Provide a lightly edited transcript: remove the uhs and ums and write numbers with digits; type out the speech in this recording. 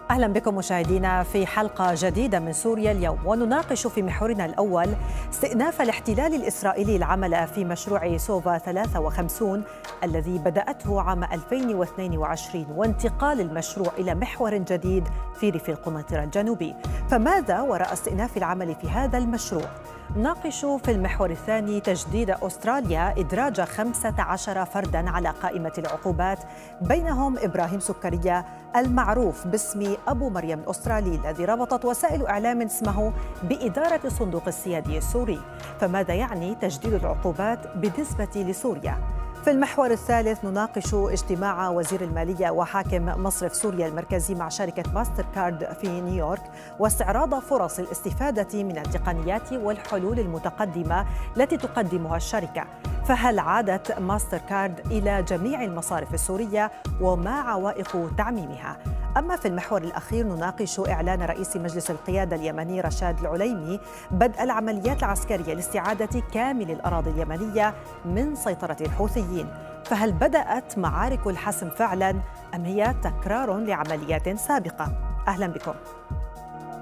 أهلا بكم مشاهدينا في حلقة جديدة من سوريا اليوم، ونناقش في محورنا الأول استئناف الاحتلال الإسرائيلي العمل في مشروع سوفا 53 الذي بدأته عام 2022 وانتقال المشروع إلى محور جديد في ريف القنيطرة الجنوبي. فماذا وراء استئناف العمل في هذا المشروع؟ نناقش في المحور الثاني تجديد أستراليا إدراج 15 فرداً على قائمة العقوبات، بينهم إبراهيم سكرية المعروف باسم أبو مريم الأسترالي الذي ربطت وسائل إعلام اسمه بإدارة الصندوق السيادي السوري. فماذا يعني تجديد العقوبات بالنسبة لسوريا؟ في المحور الثالث نناقش اجتماع وزير المالية وحاكم مصرف سوريا المركزي مع شركة ماستر كارد في نيويورك، واستعراض فرص الاستفادة من التقنيات والحلول المتقدمة التي تقدمها الشركة. فهل عادت ماستر كارد إلى جميع المصارف السورية وما عوائق تعميمها؟ أما في المحور الأخير نناقش إعلان رئيس مجلس القيادة اليمني رشاد العليمي بدء العمليات العسكرية لاستعادة كامل الأراضي اليمنية من سيطرة الحوثيين. فهل بدأت معارك الحسم فعلاً أم هي تكرار لعمليات سابقة؟ أهلاً بكم.